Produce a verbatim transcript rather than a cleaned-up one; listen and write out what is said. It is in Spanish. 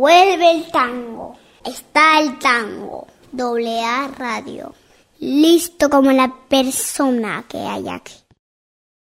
Vuelve el tango. Está el tango. Doble A Radio. Listo como la persona que hay aquí.